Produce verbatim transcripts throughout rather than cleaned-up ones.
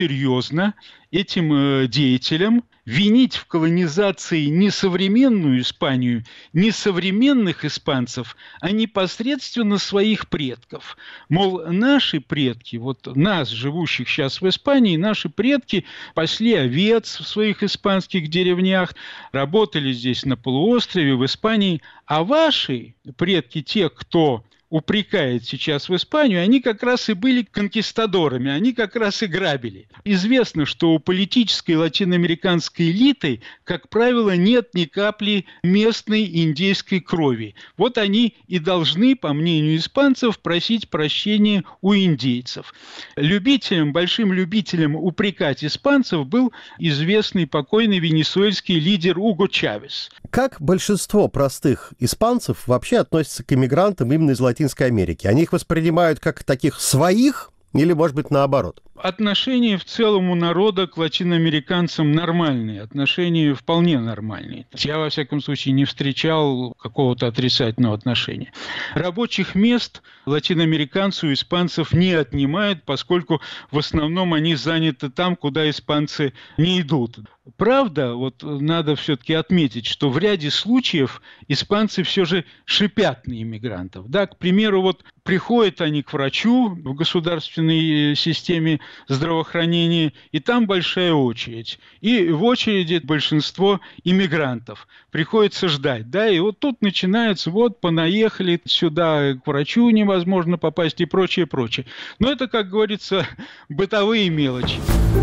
серьезно этим э, деятелям винить в колонизации не современную Испанию, не современных испанцев, а непосредственно своих предков. Мол, наши предки, вот нас, живущих сейчас в Испании, наши предки пасли овец в своих испанских деревнях, работали здесь на полуострове, в Испании, а ваши предки, те, кто упрекает сейчас в Испанию, они как раз и были конкистадорами, они как раз и грабили. Известно, что у политической латиноамериканской элиты, как правило, нет ни капли местной индейской крови. Вот они и должны, по мнению испанцев, просить прощения у индейцев. Любителем, большим любителем упрекать испанцев был известный покойный венесуэльский лидер Уго Чавес. Как большинство простых испанцев вообще относятся к иммигрантам именно из Латинской Америки? Они их воспринимают как таких своих или, может быть, наоборот? Отношения в целом у народа к латиноамериканцам нормальные, отношения вполне нормальные. Я, во всяком случае, не встречал какого-то отрицательного отношения. Рабочих мест латиноамериканцы у испанцев не отнимают, поскольку в основном они заняты там, куда испанцы не идут. Правда, вот надо все-таки отметить, что в ряде случаев испанцы все же шипят на иммигрантов. Да, к примеру, вот приходят они к врачу в государственной системе здравоохранения, и там большая очередь. И в очереди большинство иммигрантов. Приходится ждать, да, и вот тут начинается, вот, понаехали сюда, к врачу невозможно попасть и прочее, прочее. Но это, как говорится, бытовые мелочи.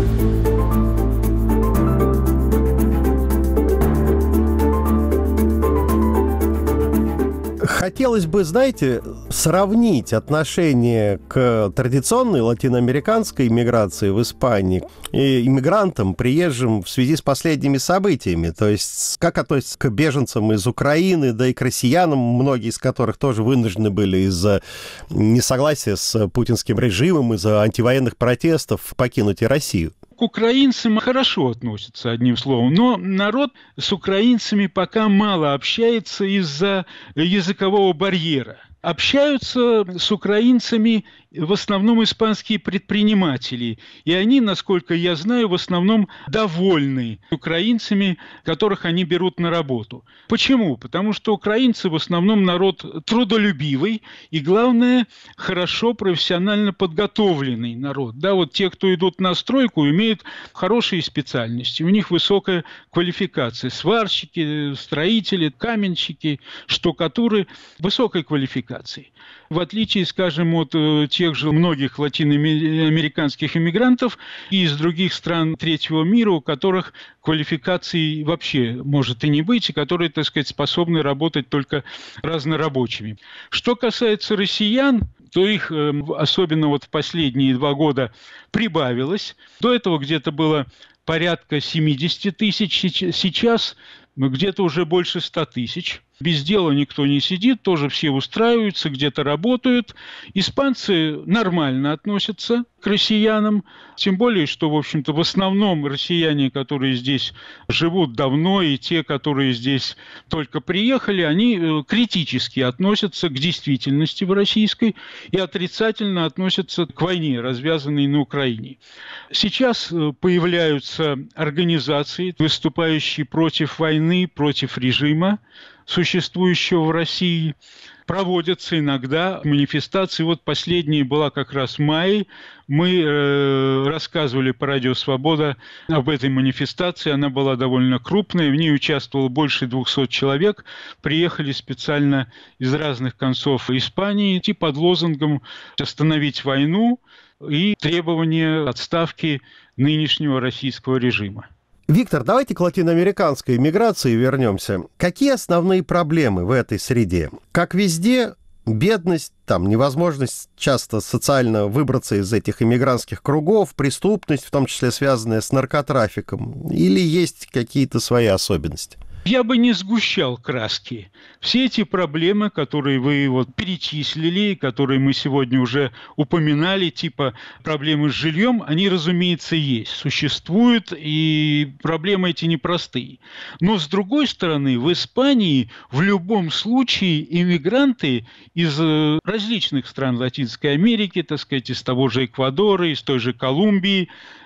Хотелось бы, знаете, сравнить отношение к традиционной латиноамериканской иммиграции в Испании и иммигрантам, приезжим в связи с последними событиями. То есть как относятся к беженцам из Украины, да и к россиянам, многие из которых тоже вынуждены были из-за несогласия с путинским режимом, из-за антивоенных протестов покинуть и Россию. К украинцам хорошо относятся, одним словом, но народ с украинцами пока мало общается из-за языкового барьера. Общаются с украинцами в основном испанские предприниматели, и они, насколько я знаю, в основном довольны украинцами, которых они берут на работу. Почему? Потому что украинцы в основном народ трудолюбивый и, главное, хорошо профессионально подготовленный народ. Да, вот те, кто идут на стройку, имеют хорошие специальности, у них высокая квалификация. Сварщики, строители, каменщики, штукатуры высокой квалификации. В отличие, скажем, от тех же многих латиноамериканских иммигрантов и из других стран третьего мира, у которых квалификации вообще может и не быть, и которые, так сказать, способны работать только разнорабочими. Что касается россиян, то их, особенно вот в последние два года, прибавилось. До этого где-то было порядка семьдесят тысяч, сейчас где-то уже больше ста тысяч. Без дела никто не сидит, тоже все устраиваются, где-то работают. Испанцы нормально относятся к россиянам, тем более, что, в общем-то, в основном россияне, которые здесь живут давно, и те, которые здесь только приехали, они критически относятся к действительности в российской и отрицательно относятся к войне, развязанной на Украине. Сейчас появляются организации, выступающие против войны, против режима, существующего в России. Проводятся иногда манифестации. Вот последняя была как раз в мае. Мы э, рассказывали по радио «Свобода» об этой манифестации. Она была довольно крупная. В ней участвовало больше двухсот человек. Приехали специально из разных концов Испании и под лозунгом «Остановить войну» и требования отставки нынешнего российского режима. Виктор, давайте к латиноамериканской иммиграции вернемся. Какие основные проблемы в этой среде? Как везде, бедность, там, невозможность часто социально выбраться из этих иммигрантских кругов, преступность, в том числе связанная с наркотрафиком, или есть какие-то свои особенности? Я бы не сгущал краски. Все эти проблемы, которые вы вот перечислили, которые мы сегодня уже упоминали, типа проблемы с жильем, они, разумеется, есть, существуют, и проблемы эти непростые. Но, с другой стороны, в Испании в любом случае иммигранты из различных стран Латинской Америки, так сказать, из того же Эквадора, из той же Колумбии,